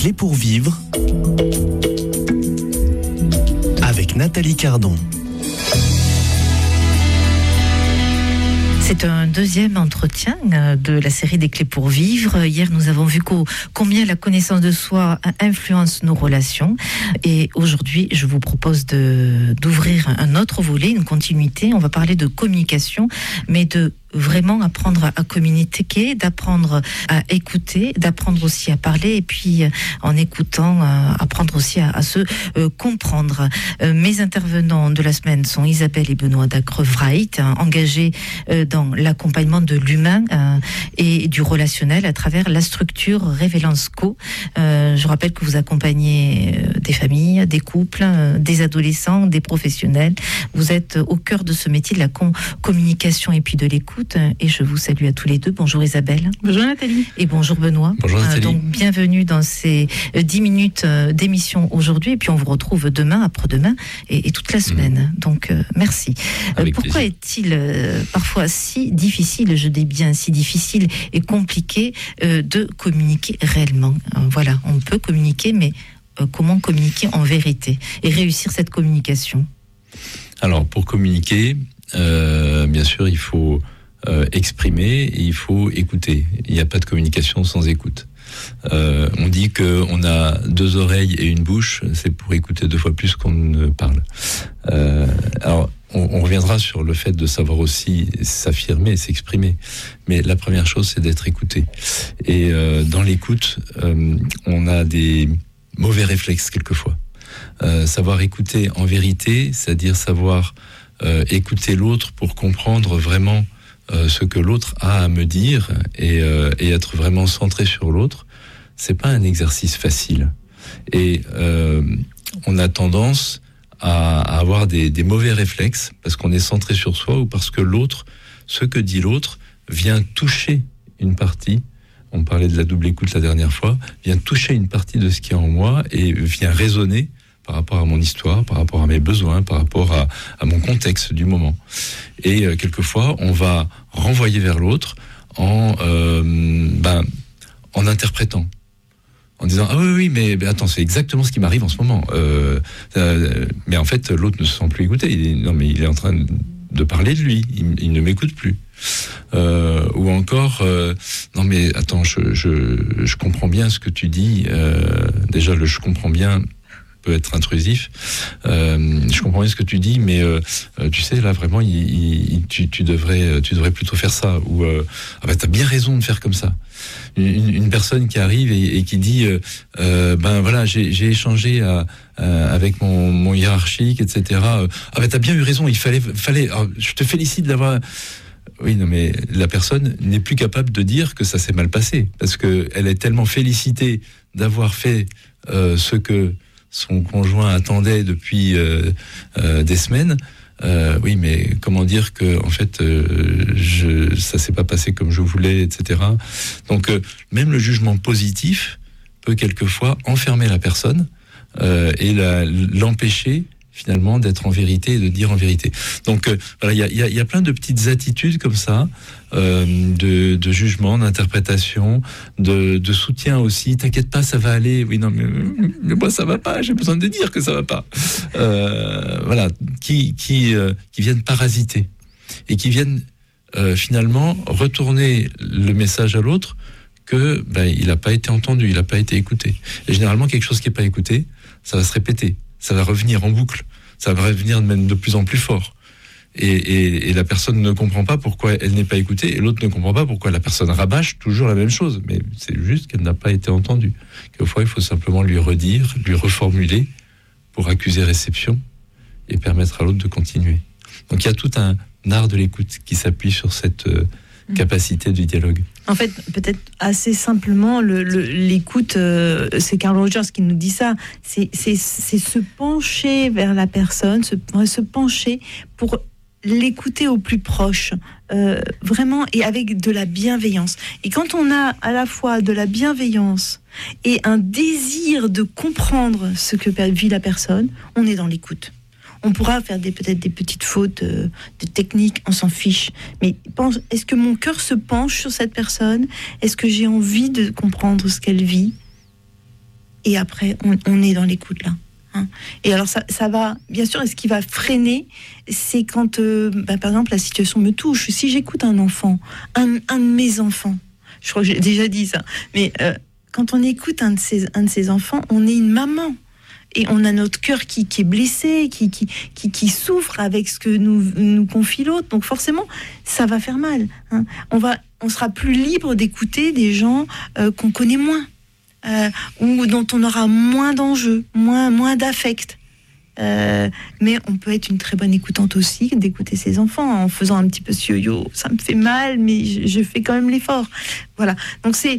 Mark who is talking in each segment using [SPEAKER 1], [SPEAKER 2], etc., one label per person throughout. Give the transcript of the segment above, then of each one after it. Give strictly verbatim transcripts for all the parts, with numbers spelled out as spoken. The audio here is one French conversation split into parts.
[SPEAKER 1] clés pour vivre avec Nathalie Cardon.
[SPEAKER 2] C'est un deuxième entretien de la série des clés pour vivre. Hier, nous avons vu combien la connaissance de soi influence nos relations. Et aujourd'hui, je vous propose de, d'ouvrir un autre volet, une continuité. On va parler de communication, mais de vraiment apprendre à communiquer, d'apprendre à écouter, d'apprendre aussi à parler, et puis en écoutant, apprendre aussi à, à se euh, comprendre. Euh, mes intervenants de la semaine sont Isabelle et Benoît Dacrevrait, hein, engagés euh, dans l'accompagnement de l'humain euh, et du relationnel à travers la structure Révélance Co. Euh, je rappelle que vous accompagnez euh, des familles, des couples, euh, des adolescents, des professionnels. Vous êtes au cœur de ce métier de la com- communication et puis de l'écoute. Et je vous salue à tous les deux. Bonjour Isabelle.
[SPEAKER 3] Bonjour Nathalie.
[SPEAKER 2] Et bonjour Benoît.
[SPEAKER 4] Bonjour Nathalie.
[SPEAKER 2] Euh, donc bienvenue dans ces dix minutes d'émission aujourd'hui. Et puis on vous retrouve demain, après-demain et, et toute la semaine. Mmh. Donc euh, merci. Euh, pourquoi plaisir. Est-il euh, parfois si difficile, je dis bien si difficile et compliqué euh, de communiquer réellement? euh, Voilà, on peut communiquer, mais euh, comment communiquer en vérité et réussir cette communication?
[SPEAKER 4] Alors pour communiquer, euh, bien sûr, il faut Euh, exprimer et il faut écouter. Il n'y a pas de communication sans écoute. Euh, on dit qu'on a deux oreilles et une bouche, c'est pour écouter deux fois plus qu'on ne parle. Euh, alors, on, on reviendra sur le fait de savoir aussi s'affirmer et s'exprimer. Mais la première chose, c'est d'être écouté. Et euh, dans l'écoute, euh, on a des mauvais réflexes quelquefois. Euh, savoir écouter en vérité, c'est-à-dire savoir euh, écouter l'autre pour comprendre vraiment Euh, ce que l'autre a à me dire et, euh, et être vraiment centré sur l'autre, c'est pas un exercice facile. Et euh, on a tendance à, à avoir des, des mauvais réflexes parce qu'on est centré sur soi ou parce que l'autre, ce que dit l'autre, vient toucher une partie. On parlait de la double écoute la dernière fois, vient toucher une partie de ce qui est en moi et vient résonner par rapport à mon histoire, par rapport à mes besoins, par rapport à, à mon contexte du moment. Et euh, quelquefois, on va renvoyer vers l'autre en, euh, ben, en interprétant, en disant « Ah oui, oui, mais, mais attends, c'est exactement ce qui m'arrive en ce moment. Euh, » euh, Mais en fait, l'autre ne se sent plus écouté. Il est, non, mais il est en train de parler de lui. Il, il ne m'écoute plus. Euh, ou encore, euh, non mais attends, je, je, je comprends bien ce que tu dis. Euh, déjà, le « je comprends bien » peut être intrusif. Euh, je comprends bien ce que tu dis, mais euh, tu sais là vraiment, il, il, tu, tu devrais, tu devrais plutôt faire ça. Ou euh, ah bah t'as bien raison de faire comme ça. Une, une personne qui arrive et, et qui dit, euh, euh, ben voilà, j'ai, j'ai échangé à, à, avec mon, mon hiérarchique, et cetera. Ah bah t'as bien eu raison. Il fallait, fallait. Alors, je te félicite d'avoir. Oui, non, mais la personne n'est plus capable de dire que ça s'est mal passé parce que elle est tellement félicitée d'avoir fait euh, ce que son conjoint attendait depuis euh, euh, des semaines. Euh, oui, mais comment dire que en fait, euh, je, ça s'est pas passé comme je voulais, et cetera. Donc, euh, même le jugement positif peut quelquefois enfermer la personne euh, et la, l'empêcher finalement d'être en vérité et de dire en vérité. Donc euh, voilà, il y a, y, a, y a plein de petites attitudes comme ça, euh, de, de jugement, d'interprétation, de, de soutien aussi. T'inquiète pas, ça va aller. Oui, non, mais, mais moi ça va pas. J'ai besoin de dire que ça va pas. Euh, voilà, qui qui euh, qui viennent parasiter et qui viennent euh, finalement retourner le message à l'autre que ben il n'a pas été entendu, il n'a pas été écouté. Et généralement quelque chose qui est pas écouté, ça va se répéter. Ça va revenir en boucle, ça va revenir même de plus en plus fort. Et, et, et la personne ne comprend pas pourquoi elle n'est pas écoutée, et l'autre ne comprend pas pourquoi la personne rabâche toujours la même chose. Mais c'est juste qu'elle n'a pas été entendue. Quelquefois, il faut simplement lui redire, lui reformuler pour accuser réception et permettre à l'autre de continuer. Donc il y a tout un art de l'écoute qui s'appuie sur cette euh, capacité du dialogue.
[SPEAKER 3] En fait, peut-être assez simplement, le, le, l'écoute, euh, c'est Carl Rogers qui nous dit ça, c'est, c'est, c'est se pencher vers la personne, se, se pencher pour l'écouter au plus proche, euh, vraiment, et avec de la bienveillance. Et quand on a à la fois de la bienveillance et un désir de comprendre ce que vit la personne, on est dans l'écoute. On pourra faire des, peut-être des petites fautes, euh, des techniques, on s'en fiche. Mais pense, est-ce que mon cœur se penche sur cette personne ? Est-ce que j'ai envie de comprendre ce qu'elle vit ? et après, on, on est dans l'écoute là. Hein. Et alors, ça, ça va, bien sûr, et ce qui va freiner, c'est quand, euh, bah, par exemple, la situation me touche. Si j'écoute un enfant, un, un de mes enfants, je crois que j'ai déjà dit ça, mais euh, quand on écoute un de ses, un de ses enfants, on est une maman. Et on a notre cœur qui, qui est blessé, qui, qui, qui, qui souffre avec ce que nous, nous confie l'autre. Donc forcément, ça va faire mal. Hein. On va, on sera plus libre d'écouter des gens euh, qu'on connaît moins. Euh, ou dont on aura moins d'enjeux, moins, moins d'affect. Euh, mais on peut être une très bonne écoutante aussi, d'écouter ses enfants en faisant un petit peu ce yo-yo. Ça me fait mal, mais je, je fais quand même l'effort. Voilà. Donc c'est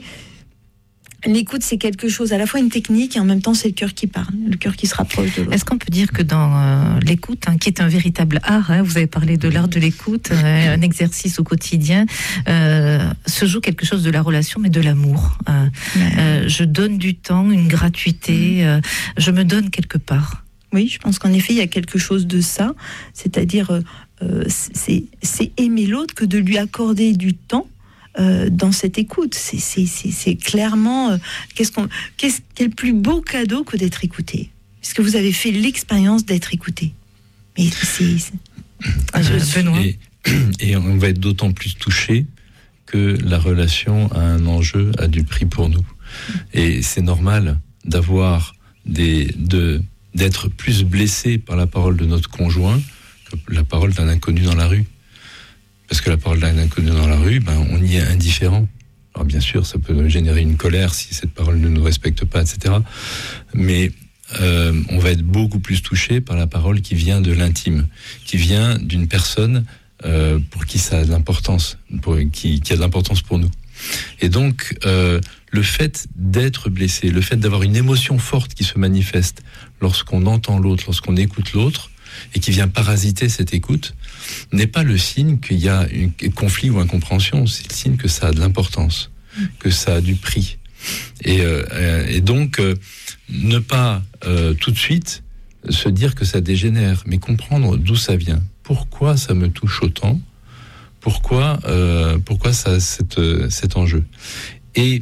[SPEAKER 3] l'écoute, c'est quelque chose, à la fois une technique et en même temps c'est le cœur qui parle, le cœur qui se rapproche de l'autre.
[SPEAKER 2] Est-ce qu'on peut dire que dans euh, l'écoute, hein, qui est un véritable art, hein, vous avez parlé de l'art de l'écoute, euh, un exercice au quotidien, euh, se joue quelque chose de la relation, mais de l'amour. Euh, euh, je donne du temps, une gratuité, euh, je me donne quelque part.
[SPEAKER 3] Oui, je pense qu'en effet, il y a quelque chose de ça, c'est-à-dire euh, c'est, c'est aimer l'autre que de lui accorder du temps. Euh, dans cette écoute, c'est, c'est, c'est, c'est clairement euh, qu'est-ce qu'on, qu'est-ce, quel plus beau cadeau que d'être écouté, puisque vous avez fait l'expérience d'être écouté. Mais c'est, c'est...
[SPEAKER 4] Ah, je, et, et on va être d'autant plus touché que la relation a un enjeu, a du prix pour nous. Et c'est normal d'avoir des, de, d'être plus blessé par la parole de notre conjoint que la parole d'un inconnu dans la rue. Parce que la parole d'un inconnu dans la rue, ben, on y est indifférent. Alors bien sûr, ça peut générer une colère si cette parole ne nous respecte pas, et cetera. Mais euh, on va être beaucoup plus touché par la parole qui vient de l'intime, qui vient d'une personne euh, pour qui ça a de l'importance, pour, qui, qui a de l'importance pour nous. Et donc, euh, le fait d'être blessé, le fait d'avoir une émotion forte qui se manifeste lorsqu'on entend l'autre, lorsqu'on écoute l'autre, et qui vient parasiter cette écoute, n'est pas le signe qu'il y a un conflit ou incompréhension, c'est le signe que ça a de l'importance, que ça a du prix. Et, euh, et donc, euh, ne pas euh, tout de suite se dire que ça dégénère, mais comprendre d'où ça vient. Pourquoi ça me touche autant ? Pourquoi, euh, pourquoi ça a cette, cet enjeu ? Et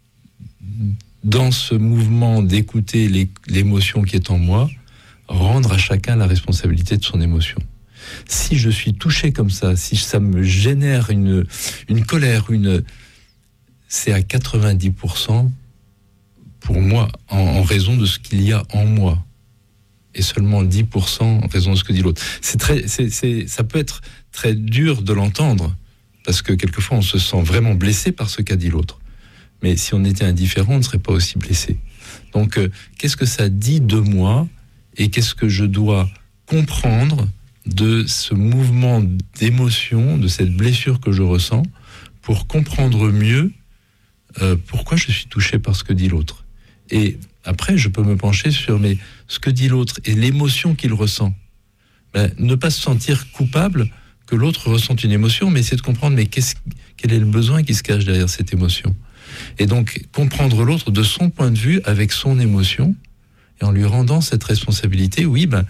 [SPEAKER 4] dans ce mouvement d'écouter les, l'émotion qui est en moi, rendre à chacun la responsabilité de son émotion. Si je suis touché comme ça, si ça me génère une, une colère, une, c'est à quatre-vingt-dix pour cent pour moi, en, en raison de ce qu'il y a en moi. Et seulement dix pour cent en raison de ce que dit l'autre. C'est très, c'est, c'est, ça peut être très dur de l'entendre, parce que quelquefois on se sent vraiment blessé par ce qu'a dit l'autre. Mais si on était indifférent, on ne serait pas aussi blessé. Donc, euh, qu'est-ce que ça dit de moi ? Et qu'est-ce que je dois comprendre de ce mouvement d'émotion, de cette blessure que je ressens, pour comprendre mieux euh, pourquoi je suis touché par ce que dit l'autre. Et après, je peux me pencher sur mais, ce que dit l'autre et l'émotion qu'il ressent. Ben, ne pas se sentir coupable que l'autre ressente une émotion, mais essayer de comprendre mais qu'est-ce, quel est le besoin qui se cache derrière cette émotion. Et donc, comprendre l'autre de son point de vue, avec son émotion, et en lui rendant cette responsabilité, oui, ben,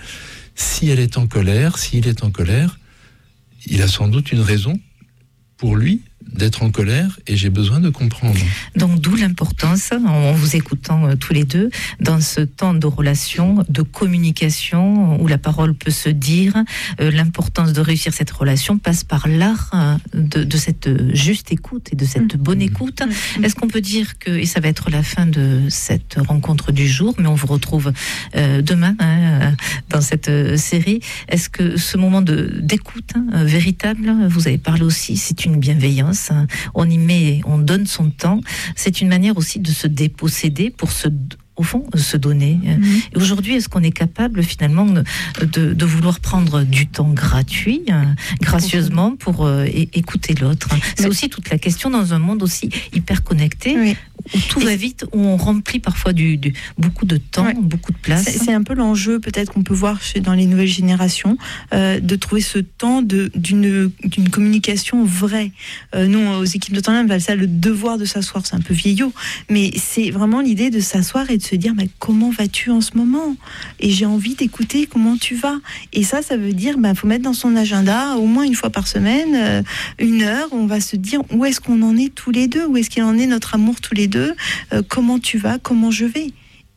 [SPEAKER 4] si elle est en colère, s'il est en colère, il a sans doute une raison pour lui d'être en colère et j'ai besoin de comprendre.
[SPEAKER 2] Donc d'où l'importance, en vous écoutant euh, tous les deux, dans ce temps de relation, de communication, où la parole peut se dire, euh, l'importance de réussir cette relation passe par l'art euh, de, de cette juste écoute et de cette mmh. bonne écoute. Mmh. Est-ce qu'on peut dire que, et ça va être la fin de cette rencontre du jour, mais on vous retrouve euh, demain hein, dans cette euh, série, est-ce que ce moment de, d'écoute hein, véritable, vous avez parlé aussi, c'est une bienveillance. On y met, on donne son temps. C'est une manière aussi de se déposséder pour se, au fond, se donner. Mmh. Et aujourd'hui, est-ce qu'on est capable finalement de, de, de vouloir prendre du temps gratuit, hein, gracieusement, pour euh, écouter l'autre. C'est Mais... aussi toute la question dans un monde aussi hyper connecté. Oui. Où tout va vite, où on remplit parfois du, du, beaucoup de temps, ouais. beaucoup de place.
[SPEAKER 3] C'est, c'est un peu l'enjeu peut-être qu'on peut voir chez, dans les nouvelles générations, euh, de trouver ce temps de, d'une, d'une communication vraie. Euh, nous, aux équipes de temps, on appelle ça le devoir de s'asseoir, c'est un peu vieillot, mais c'est vraiment l'idée de s'asseoir et de se dire mais comment vas-tu en ce moment ? Et j'ai envie d'écouter comment tu vas. Et ça, ça veut dire bah, faut mettre dans son agenda au moins une fois par semaine, euh, une heure, on va se dire où est-ce qu'on en est tous les deux, où est-ce qu'il en est notre amour tous les deux, euh, comment tu vas, comment je vais.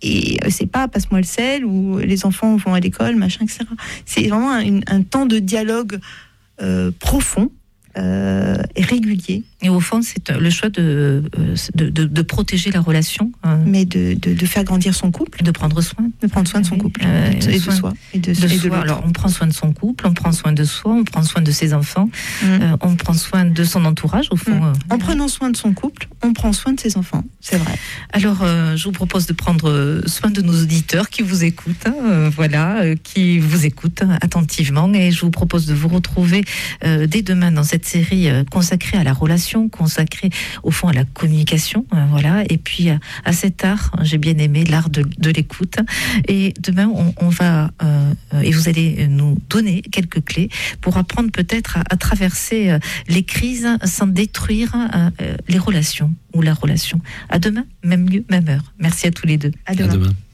[SPEAKER 3] et c'est pas passe-moi le sel ou les enfants vont à l'école, machin, et cetera. C'est vraiment un, un temps de dialogue euh, profond euh, et régulier.
[SPEAKER 2] Et au fond, c'est le choix de, de, de, de protéger la relation. Euh,
[SPEAKER 3] Mais de, de, de faire grandir son couple.
[SPEAKER 2] De prendre soin.
[SPEAKER 3] De prendre soin de son couple.
[SPEAKER 2] Euh,
[SPEAKER 3] et, de, et de soi. Et de,
[SPEAKER 2] de
[SPEAKER 3] et de
[SPEAKER 2] soi.
[SPEAKER 3] l'autre.
[SPEAKER 2] Alors, on prend soin de son couple, on prend soin de soi, on prend soin de ses enfants,
[SPEAKER 3] Mmh.
[SPEAKER 2] euh, on prend soin de son entourage, au fond.
[SPEAKER 3] Mmh.
[SPEAKER 2] Euh,
[SPEAKER 3] en prenant soin de son couple, on prend soin de ses enfants. C'est vrai.
[SPEAKER 2] Alors, euh, je vous propose de prendre soin de nos auditeurs qui vous écoutent, hein, euh, voilà, euh, qui vous écoutent attentivement. Et je vous propose de vous retrouver euh, dès demain dans cette série euh, consacrée à la relation, consacrée au fond à la communication, euh, voilà. Et puis à, à cet art, j'ai bien aimé l'art de, de l'écoute. Et demain, on, on va euh, et vous allez nous donner quelques clés pour apprendre peut-être à, à traverser euh, les crises sans détruire euh, les relations ou la relation. À demain, même lieu, même heure. Merci à tous les deux.
[SPEAKER 3] À
[SPEAKER 4] À
[SPEAKER 3] demain.
[SPEAKER 4] demain.